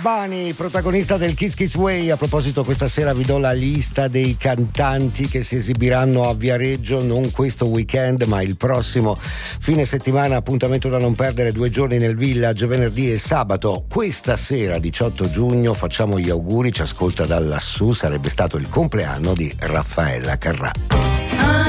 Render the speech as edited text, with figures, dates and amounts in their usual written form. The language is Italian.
Bunny, protagonista del Kiss Kiss Way. A proposito, questa sera vi do la lista dei cantanti che si esibiranno a Viareggio, non questo weekend ma il prossimo fine settimana. Appuntamento da non perdere, 2 giorni nel Village, venerdì e sabato. Questa sera 18 giugno facciamo gli auguri, ci ascolta da lassù, sarebbe stato il compleanno di Raffaella Carrà.